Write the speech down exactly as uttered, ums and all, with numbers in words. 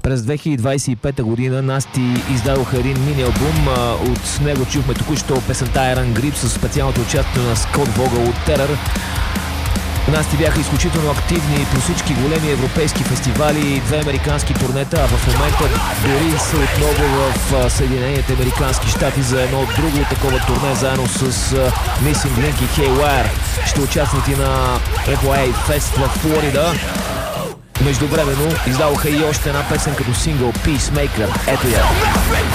През две хиляди двадесет и пета година Насти издадоха един мини-албум. От него чухме току-що песента Iron Grip с специалното участие на Скот Вогъл от Терър. Насти бяха изключително активни по всички големи европейски фестивали, две американски турнета, а в момента дори са отново в Съединените американски щати за едно друго такова турне, заедно с Missing Link и Haywire. Ще участват и на Еф Уай Ей Fest в Флорида. Междувременно издаваха и още една песен като сингъл Peacemaker. Ето я.